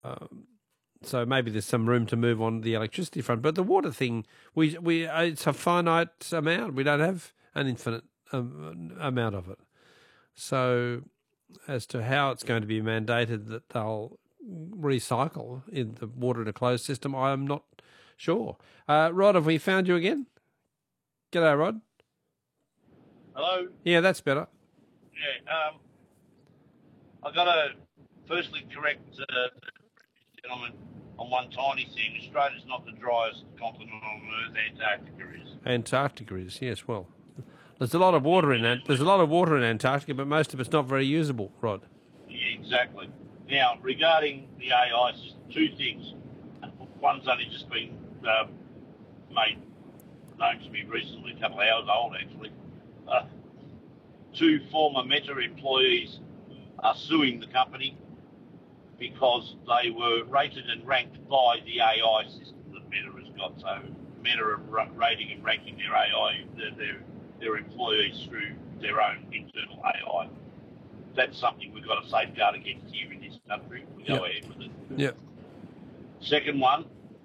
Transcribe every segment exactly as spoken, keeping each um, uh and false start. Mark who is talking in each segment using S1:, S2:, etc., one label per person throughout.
S1: um, so maybe there's some room to move on the electricity front. But the water thing, we we it's a finite amount. We don't have an infinite um, amount of it. So as to how it's going to be mandated that they'll recycle in the water in a closed system, I am not sure. Uh, Rod, have we found you again? G'day, Rod.
S2: Hello?
S1: Yeah, that's better.
S2: Yeah, um, I've got to firstly correct uh, the gentleman on one tiny thing. Australia's not the driest continent on Earth, Antarctica is.
S1: Antarctica is, yes, well. There's a lot of water in that. There's a lot of water in Antarctica, but most of it's not very usable, Rod.
S2: Yeah, exactly. Now, regarding the A I system, two things. One's only just been um, made known to me recently, a couple of hours old actually. Uh, two former Meta employees are suing the company because they were rated and ranked by the A I system that Meta has got. So Meta are rating and ranking their A I, their, their, their employees through their own internal A I. That's something we've got to safeguard against here in this country. We go
S1: Yep.
S2: ahead with it.
S1: Yep.
S2: Second one,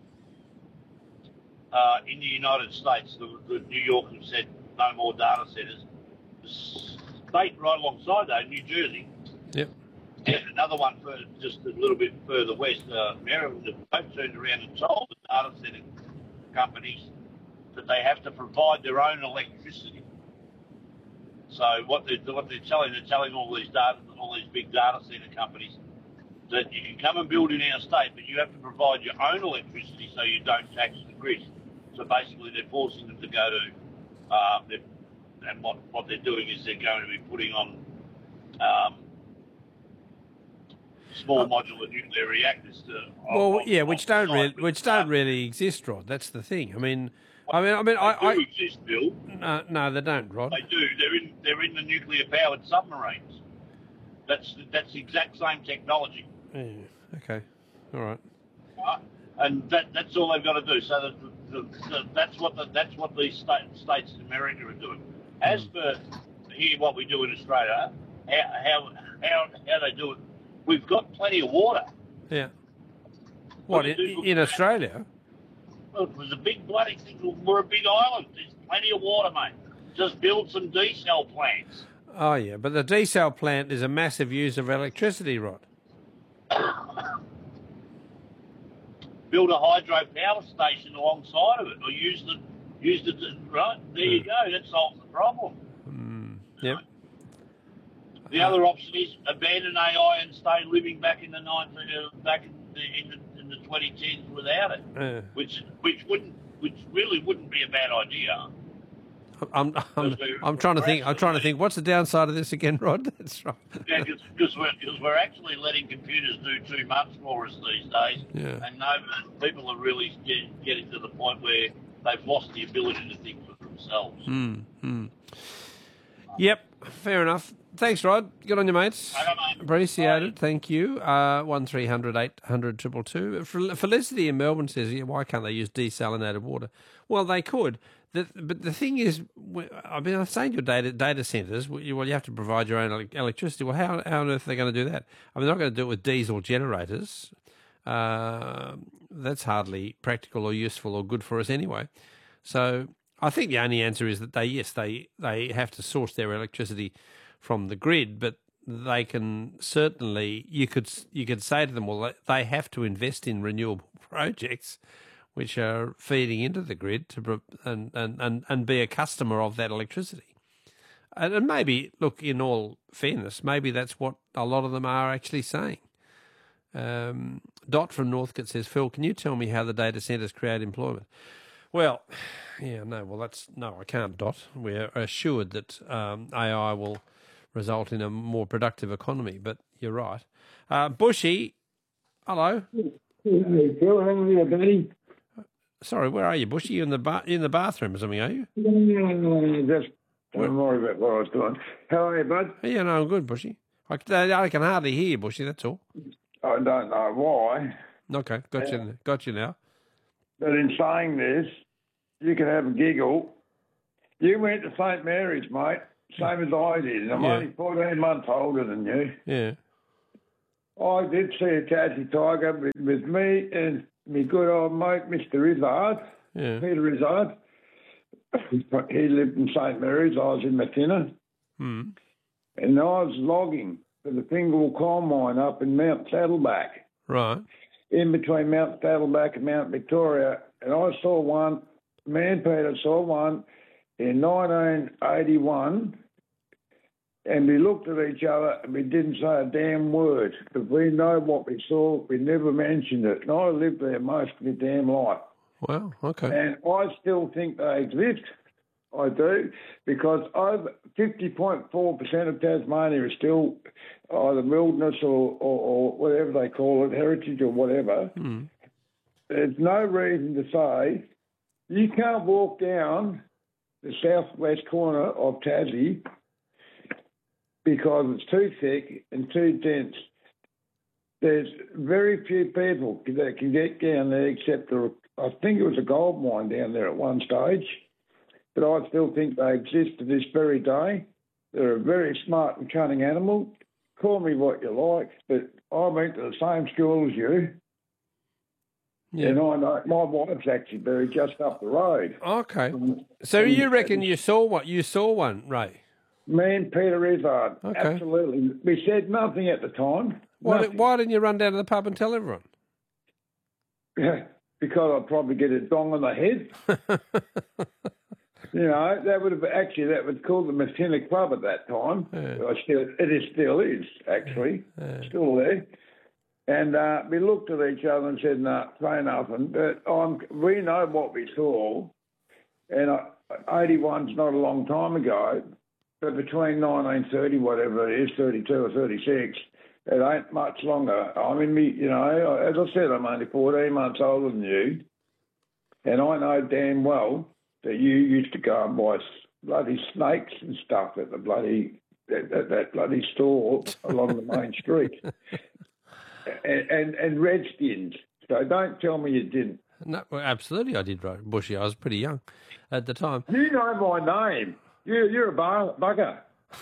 S2: uh, in the United States, the, the New York have said no more data centres. The state right alongside that, New Jersey,
S1: Yep.
S2: and another one for just a little bit further west, uh, Maryland, have both turned around and told the data centre companies that they have to provide their own electricity. So what they're, what they're telling, they're telling all these data, all these big data centre companies that you can come and build in our state, but you have to provide your own electricity so you don't tax the grid. So basically, they're forcing them to go to, uh, and what, what they're doing is they're going to be putting on um, small
S1: uh,
S2: modular nuclear reactors. To,
S1: Well,
S2: on,
S1: yeah,
S2: on
S1: which don't really,
S2: with,
S1: which don't
S2: uh,
S1: really exist, Rod. That's the thing. I mean, I mean, I mean, I,
S2: They
S1: I
S2: do exist, Bill.
S1: no, no, they don't, Rod.
S2: They do. They're in. They're in the nuclear-powered submarines. That's that's the exact same technology.
S1: Yeah. Okay. All right.
S2: Right? And that, that's all they've got to do. So that, the, the, that's what the, that's what these state, states in America are doing. As
S1: Mm.
S2: for here, what we do in Australia, how, how how how they do it, we've got plenty of water.
S1: Yeah. What
S2: they
S1: in,
S2: do-
S1: in Australia?
S2: Well, it was a big bloody thing. We're a big island. There's plenty of water, mate. Just build some desal plants.
S1: Oh yeah, but the desal plant is a massive use of electricity, Rod.
S2: Build a hydro power station alongside of it, or use the use the right. There you go. That solves the problem.
S1: Mm. Yep.
S2: The other option is abandon A I and stay living back in the nineteen, uh, back in the, in the in the twenty tens without it,
S1: Uh,
S2: which which wouldn't which really wouldn't be a bad idea.
S1: I'm, I'm, I'm trying to think. I'm trying to think. What's the downside of this again, Rod? That's right.
S2: Yeah, because we're, cause we're actually letting computers do too much for us these days,
S1: Yeah.
S2: and no, people are really get, getting to the point where they've lost the ability to think for themselves.
S1: Mm, mm. Yep, fair enough. Thanks, Rod. Good on you, mates.
S2: Okay, mate.
S1: Appreciate
S2: Bye.
S1: it. Thank you. Uh, one three hundred eight hundred two two two. Fel- Felicity in Melbourne says, yeah, why can't they use desalinated water? Well, they could. The, but the thing is, we- I mean, I'm saying your data data centres, well, you well, you have to provide your own ele- electricity. Well, how, how on earth are they going to do that? I mean, they're not going to do it with diesel generators. Uh, that's hardly practical or useful or good for us anyway. So I think the only answer is that they, yes, they, they have to source their electricity from the grid, but they can certainly, you could you could say to them, well, they have to invest in renewable projects which are feeding into the grid to and, and, and, and be a customer of that electricity. And, and maybe, look, in all fairness, maybe that's what a lot of them are actually saying. Um, Dot from Northcote says, Phil, can you tell me how the data centres create employment? Well, yeah, no, well, that's, no, I can't, Dot. We're assured that um, A I will result in a more productive economy, but you're right. Uh, Bushy, hello.
S3: Hey, Phil, how are you, buddy?
S1: Sorry, where are you, Bushy? You in the ba- in the bathroom or something, are you?
S3: No, no, no, just don't worry about what I was doing. How are you, bud?
S1: Yeah, no, I'm good, Bushy. I, I can hardly hear you, Bushy, that's all.
S3: I don't know why,
S1: Okay, got you, got you now.
S3: but in saying this, you can have a giggle. You went to Saint Mary's, mate, same as I did, and I'm
S1: Yeah.
S3: only fourteen months older than you.
S1: Yeah.
S3: I did see a Tassie tiger with, with me and my good old mate, Mister Izzard,
S1: Yeah.
S3: Peter Izzard. He lived in Saint Mary's. I was in Matina.
S1: Hmm.
S3: And I was logging for the Fingal coal mine up in Mount Saddleback,
S1: Right.
S3: in between Mount Saddleback and Mount Victoria. And I saw one, me and Peter saw one in nineteen eighty-one. And we looked at each other and we didn't say a damn word. Because we know what we saw, we never mentioned it. And I lived there most of my damn life.
S1: Wow. Okay.
S3: And I still think they exist. I do, because over fifty point four percent of Tasmania is still either wilderness or, or, or whatever they call it, heritage or whatever.
S1: Mm.
S3: There's no reason to say you can't walk down the southwest corner of Tassie because it's too thick and too dense. There's very few people that can get down there except for, I think it was a gold mine down there at one stage. But I still think they exist to this very day. They're a very smart and cunning animal. Call me what you like, but I went to the same school as you.
S1: Yeah.
S3: And I know my wife's actually buried just up the road.
S1: Okay. So you reckon you saw what you saw one, Ray?
S3: Me and Peter Izzard,
S1: Okay.
S3: absolutely. We said nothing at the time.
S1: Why,
S3: Nothing.
S1: why didn't you run down to the pub and tell everyone?
S3: Because I'd probably get a dong on the head. You know, that would have actually that was called the Matina Club at that time.
S1: Yeah.
S3: I still, it is still is actually
S1: Yeah.
S3: still there. And uh, we looked at each other and said, "No, say nothing." But um, we know what we saw, and uh, eighty-one's not a long time ago. But between nineteen thirty, whatever it is, thirty-two or thirty-six, it ain't much longer. I mean, me, you know, as I said, I'm only fourteen months older than you, and I know damn well that you used to go and buy bloody snakes and stuff at the bloody that, that, that bloody store along the main street, and, and and redskins. So don't tell me you didn't.
S1: No, well, absolutely I did, Ray. Bushy. I was pretty young at the time.
S3: You know my name. You you're a bar, bugger.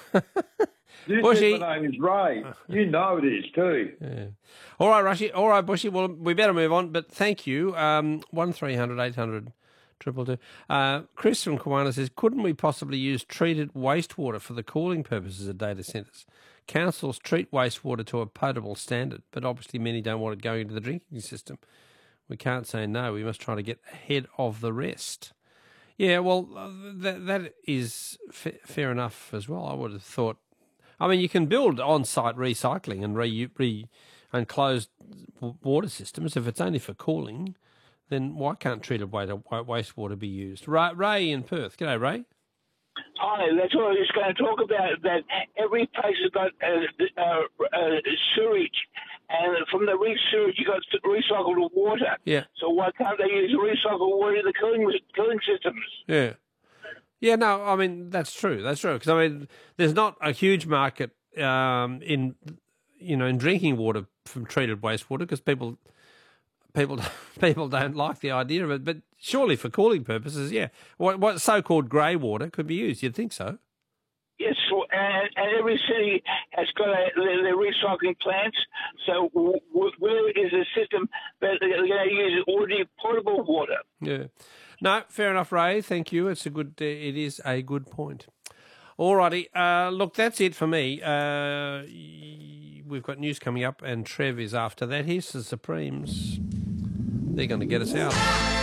S3: You
S1: Bushy.
S3: said my name is Ray. You know it is too.
S1: Yeah. All right, Rushy. All right, Bushy. Well, we better move on. But thank you. Um, one three hundred eight hundred. Triple two. Uh, Chris from Kiwana says, couldn't we possibly use treated wastewater for the cooling purposes of data centres? Councils treat wastewater to a potable standard, but obviously many don't want it going into the drinking system. We can't say no. We must try to get ahead of the rest. Yeah, well, uh, that that is fa- fair enough as well. I would have thought. I mean, you can build on-site recycling and re, re and closed water systems if it's only for cooling. Then why can't treated wastewater be used? Ray, Ray in Perth. G'day, Ray.
S4: Hi, that's what I was going to talk about, that every place has got uh, uh, uh, sewage, and from the sewage you got recycled water.
S1: Yeah.
S4: So why can't they use recycled water in the cooling, cooling systems?
S1: Yeah. Yeah, no, I mean, that's true. That's true. Because, I mean, there's not a huge market um, in, you know, in drinking water from treated wastewater because people... People, people don't like the idea of it, but surely for cooling purposes, yeah. What, what so-called grey water could be used? You'd think so.
S4: Yes, and, and every city has got a, their, their recycling plants. So w- w- where is the system that they're going to use already potable water?
S1: Yeah. No, fair enough, Ray. Thank you. It's a good. Uh, it is a good point. All righty. Uh, look, that's it for me. Uh, we've got news coming up, and Trev is after that. Here's the Supremes. They're going to get us out.